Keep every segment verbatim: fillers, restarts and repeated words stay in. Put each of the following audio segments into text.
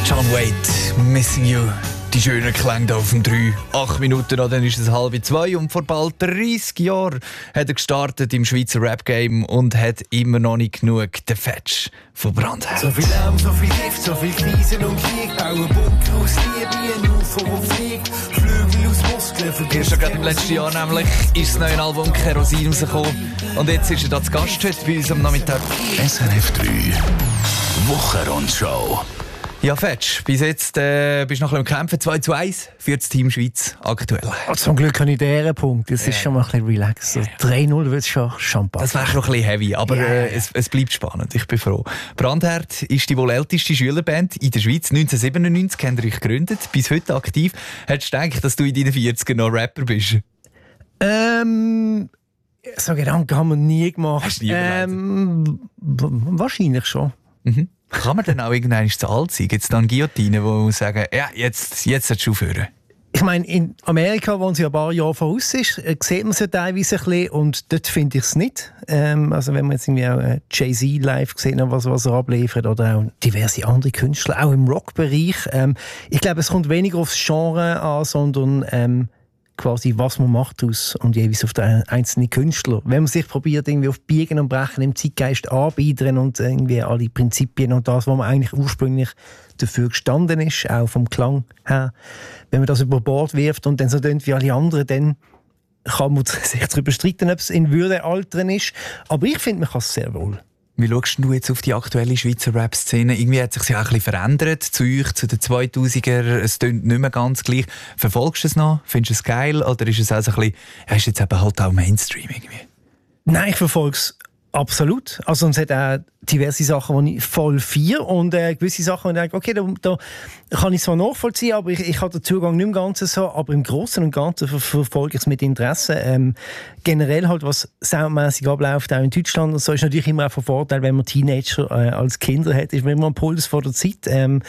John Waite, Missing You. Die schönen Klänge auf dem drei. Acht Minuten noch, dann ist es halb zwei. Und vor bald dreißig Jahren hat er gestartet im Schweizer Rap-Game und hat immer noch nicht genug den Fetch von Brandherz. So viel Lärm, so viel Gift, so viel Krisen und Krieg. Bauen Bunker aus Liebe, ein U F O, wo fliegt. Flügel aus Muskeln, vergisst. Erst gerade im letzten Jahr nämlich ist das neue Album «Kerosin» rausgekommen. Und jetzt ist er da zu Gast heute bei uns am Nachmittag. S R F drei Wochenrundschau. Ja, Fetsch, bis jetzt äh, bist du noch ein bisschen im Kämpfen. zwei zu eins für das Team Schweiz aktuell. Oh, zum Glück habe ich diesen Punkt. Das ja. ist schon mal ein bisschen relaxed. So, drei null wird es schon Champagner. Das wäre schon ein bisschen heavy, aber ja, äh, ja. es, es bleibt spannend. Ich bin froh. Brandherz ist die wohl älteste Schülerband in der Schweiz. neunzehnhundertsiebenundneunzig habt ihr euch gegründet, bis heute aktiv. Hättest du gedacht, dass du in deinen vierzigern noch Rapper bist? Ähm, so Gedanken haben wir nie gemacht. Hast du nie ähm, w- wahrscheinlich schon. Mhm. Kann man dann auch irgendwann zu alt sein? Gibt es dann Guillotine, wo man muss sagen, ja, jetzt, jetzt solltest du aufhören? Ich meine, in Amerika, wo sie ein paar Jahre voraus ist, äh, sieht man es ja teilweise ein bisschen und dort finde ich es nicht. Ähm, also wenn man jetzt irgendwie auch äh, Jay-Z live gesehen hat, was, was er abliefert, oder auch diverse andere Künstler, auch im Rockbereich. Ähm, ich glaube, es kommt weniger aufs Genre an, sondern ähm, quasi, was man macht aus und jeweils auf den einzelnen Künstler. Wenn man sich probiert, irgendwie auf Biegen und Brechen im Zeitgeist anbieten und irgendwie alle Prinzipien und das, was man eigentlich ursprünglich dafür gestanden ist, auch vom Klang her, wenn man das über Bord wirft und dann so tönt wie alle anderen, dann kann man sich darüber streiten, ob es in Würde altern ist. Aber ich finde, man kann es sehr wohl. Wie schaust du jetzt auf die aktuelle Schweizer Rap-Szene? Irgendwie hat es sich ja auch ein bisschen verändert zu euch, zu den zweitausender. Es klingt nicht mehr ganz gleich. Verfolgst du es noch? Findest du es geil? Oder ist es auch so ein bisschen, ja, ist jetzt eben halt auch Mainstream irgendwie? Nein, ich verfolge es absolut. Also es hat auch diverse Sachen, die ich voll feiere und äh, gewisse Sachen, wo ich denke, okay, da, da kann ich zwar nachvollziehen, aber ich, ich habe den Zugang nicht im Ganzen so, aber im Großen und Ganzen ver- verfolge ich es mit Interesse. Ähm, generell halt, was soundmässig abläuft, auch in Deutschland, und so ist natürlich immer auch von Vorteil, wenn man Teenager äh, als Kinder hat, ist man immer ein Puls vor der Zeit. Ähm,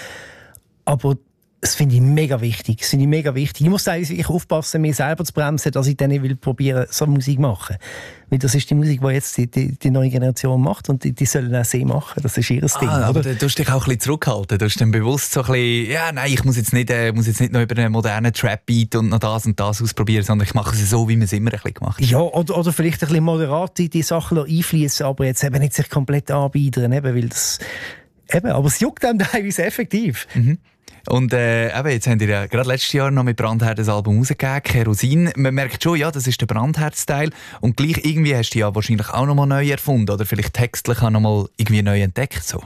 aber das finde ich mega wichtig. Das finde ich mega wichtig. Ich muss eigentlich aufpassen, mir selber zu bremsen, dass ich dann nicht will probieren, so Musik machen. Weil das ist die Musik, die jetzt die, die, die neue Generation macht und die, die sollen auch sie machen. Das ist ihr Ding. Ah, aber oder? du hast dich auch ein bisschen zurückhalten. Du hast dann bewusst so ein bisschen, ja, nein, ich muss jetzt nicht, äh, muss jetzt nicht noch über einen modernen Trap-Beat und noch das und das ausprobieren, sondern ich mache es so, wie man es immer ein bisschen gemacht hat. Ja, oder, oder vielleicht ein bisschen moderat die, die Sachen einfließen, aber jetzt eben nicht sich komplett anbiedern, eben, weil das, eben, aber es juckt einem teilweise effektiv. Mhm. Und äh, eben, jetzt habt ihr ja gerade letztes Jahr noch mit Brandherz ein Album rausgegeben, «Kerosin». Man merkt schon, ja, das ist der Brandherz-Teil. Und gleich irgendwie hast du ja wahrscheinlich auch noch mal neu erfunden oder vielleicht textlich auch noch mal irgendwie neu entdeckt. So.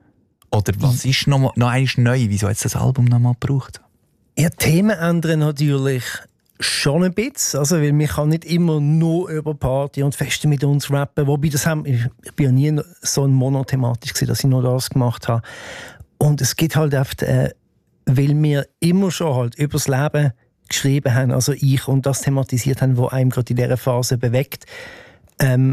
Oder was ist noch, mal, noch einmal neu? Wieso hat es das Album noch mal gebraucht? Ja, Themen ändern natürlich schon ein bisschen. Also, weil man kann nicht immer nur über Party und Feste mit uns rappen. Wobei das haben, ich bin ja nie so ein monothematisch gewesen, dass ich nur das gemacht habe. Und es gibt halt oft, äh, weil wir immer schon halt über das Leben geschrieben haben, also ich, und das thematisiert haben, was einem gerade in dieser Phase bewegt, ähm,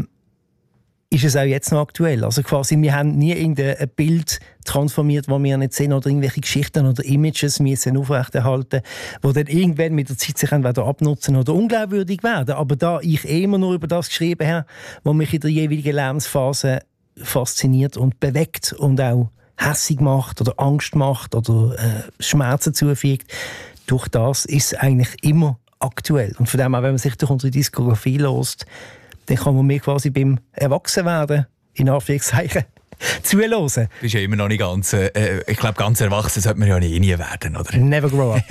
ist es auch jetzt noch aktuell. Also quasi, wir haben nie irgendein Bild transformiert, das wir nicht sehen, oder irgendwelche Geschichten oder Images müssen aufrechterhalten, die dann irgendwann mit der Zeit sich entweder abnutzen oder unglaubwürdig werden. Aber da ich eh immer nur über das geschrieben habe, was mich in der jeweiligen Lebensphase fasziniert und bewegt und auch hässig macht oder Angst macht oder äh, Schmerzen zufügt, durch das ist es eigentlich immer aktuell. Und von dem auch, wenn man sich durch unsere Diskografie hört, dann kann man mir quasi beim Erwachsenwerden, in Anführungszeichen, zuhören. Du bist ja immer noch nicht ganz, äh, ich glaube, ganz erwachsen sollte man ja nie, nie werden, oder? Never grow up.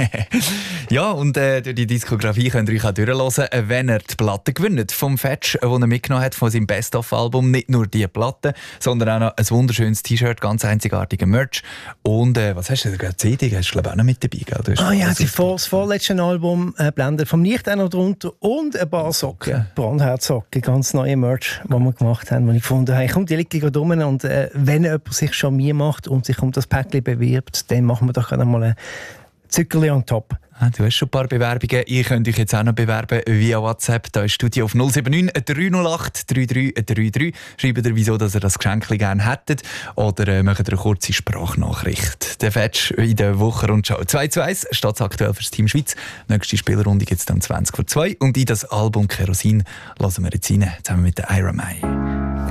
Ja, und äh, durch die Diskografie könnt ihr euch auch durchhören, äh, wenn er die Platte gewinnt vom Fetch, äh, die er mitgenommen hat von seinem Best-of-Album. Nicht nur die Platte, sondern auch noch ein wunderschönes T-Shirt, ganz einzigartiger Merch. Und äh, was hast du denn? C D hast du, glaube ich, auch noch mit dabei, gell? Du hast Ah ja, alles die vor, das vorletzte Album äh, blendet vom Licht auch noch drunter und ein paar Socken, Brandherzsocken, ganz neue Merch, die wir gemacht haben, die ich gefunden habe. Komm, die liegen gerade rum und äh, wenn jemand sich schon mir macht und sich um das Päckchen bewirbt, dann machen wir doch gerade mal ein Zuckerli on top. Ah, du hast schon ein paar Bewerbungen. Ihr könnt euch jetzt auch noch bewerben via WhatsApp. Da ist Studio auf null sieben neun, drei null acht, drei drei drei drei. Schreibt ihr, wieso dass ihr das Geschenk gerne hättet. Oder äh, macht eine kurze Sprachnachricht. Der Fetch in der Woche und Schau. zwei zu eins steht es aktuell für das Team Schweiz. Nächste Spielrunde gibt es dann zwanzig vor zwei. Und in das Album «Kerosin» hören wir jetzt rein, zusammen mit der Ira May.